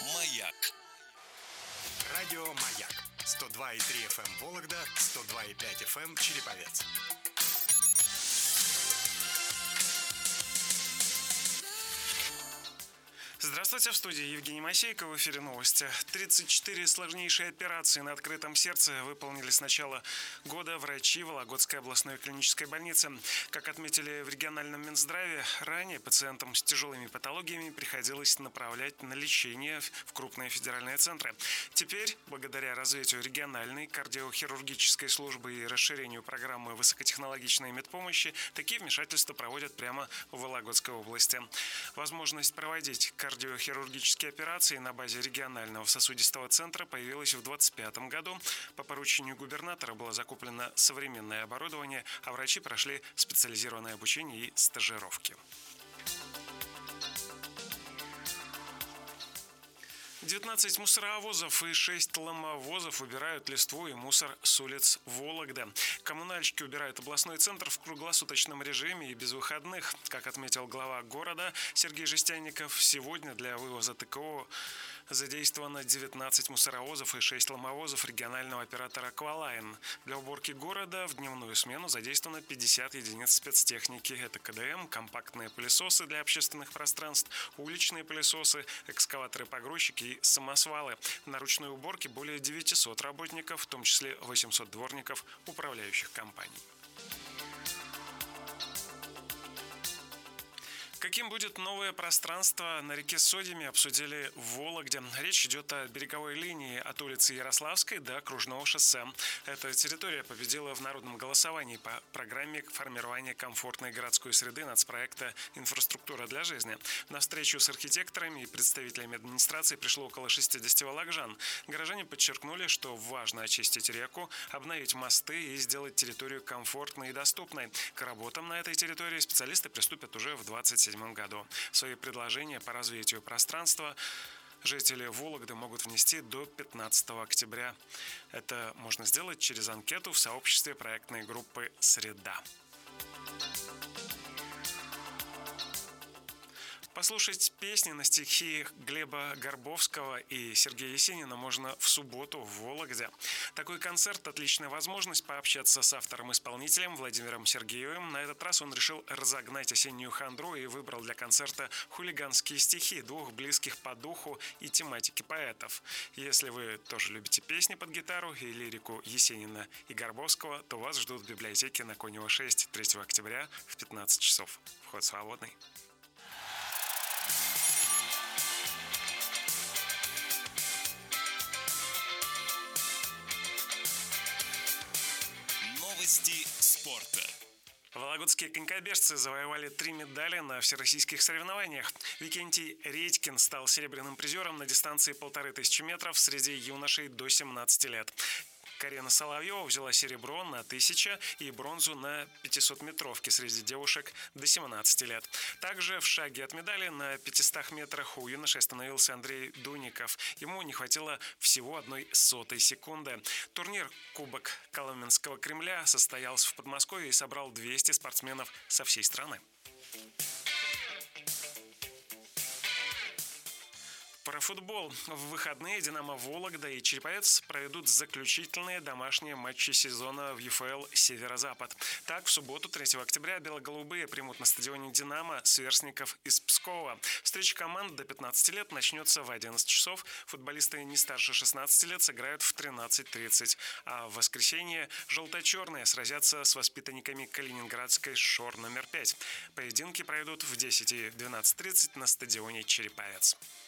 Маяк. Радио «Маяк». 102,3 FM Вологда, 102,5 FM Череповец. Здравствуйте, в студии Евгений Масейко, в эфире новости. 34 сложнейшие операции на открытом сердце выполнили с начала года врачи Вологодской областной клинической больницы. Как отметили в региональном Минздраве, ранее пациентам с тяжелыми патологиями приходилось направлять на лечение в крупные федеральные центры. Теперь, благодаря развитию региональной кардиохирургической службы и расширению программы высокотехнологичной медпомощи, такие вмешательства проводят прямо в Вологодской области. Возможность проводить кардиохирургические операции на базе регионального сосудистого центра появилась в 2025 году. По поручению губернатора было закуплено современное оборудование, а врачи прошли специализированное обучение и стажировки. 19 мусоровозов и 6 ломовозов убирают листву и мусор с улиц Вологды. Коммунальщики убирают областной центр в круглосуточном режиме и без выходных. Как отметил глава города Сергей Жестянников, сегодня для вывоза ТКО задействовано 19 мусоровозов и 6 ломовозов регионального оператора «Аквалайн». Для уборки города в дневную смену задействовано 50 единиц спецтехники. Это КДМ, компактные пылесосы для общественных пространств, уличные пылесосы, экскаваторы-погрузчики и самосвалы. На ручной уборке более 900 работников, в том числе 800 дворников управляющих компаний. Каким будет новое пространство на реке Содиме, обсудили в Вологде. Речь идет о береговой линии от улицы Ярославской до Окружного шоссе. Эта территория победила в народном голосовании по программе формирования комфортной городской среды нацпроекта «Инфраструктура для жизни». На встречу с архитекторами и представителями администрации пришло около 60 вологоджан. Горожане подчеркнули, что важно очистить реку, обновить мосты и сделать территорию комфортной и доступной. К работам на этой территории специалисты приступят уже в 2027 году. Свои предложения по развитию пространства жители Вологды могут внести до 15 октября. Это можно сделать через анкету в сообществе проектной группы «Среда». Послушать песни на стихи Глеба Горбовского и Сергея Есенина можно в субботу в Вологде. Такой концерт – отличная возможность пообщаться с автором-исполнителем Владимиром Сергеевым. На этот раз он решил разогнать осеннюю хандру и выбрал для концерта хулиганские стихи двух близких по духу и тематике поэтов. Если вы тоже любите песни под гитару и лирику Есенина и Горбовского, то вас ждут в библиотеке на Конева 6 3 октября в 15 часов. Вход свободный. Новости спорта. Вологодские конькобежцы завоевали 3 медали на всероссийских соревнованиях. Викентий Редькин стал серебряным призером на дистанции 1500 метров среди юношей до 17 лет. Карина Соловьева взяла серебро на 1000 и бронзу на 500-метровке среди девушек до 17 лет. Также в шаге от медали на 500 метрах у юношей остановился Андрей Дуников. Ему не хватило всего 0,01 секунды. Турнир «Кубок Коломенского Кремля» состоялся в Подмосковье и собрал 200 спортсменов со всей страны. Про футбол. В выходные «Динамо» Вологда и Череповец проведут заключительные домашние матчи сезона в ЮФЛ «Северо-Запад». Так, в субботу, 3 октября, бело-голубые примут на стадионе «Динамо» сверстников из Пскова. Встреча команд до 15 лет начнется в 11 часов. Футболисты не старше 16 лет сыграют в 13:30. А в воскресенье желто-черные сразятся с воспитанниками Калининградской ШОР номер 5. Поединки пройдут в 10 и 12:30 на стадионе «Череповец».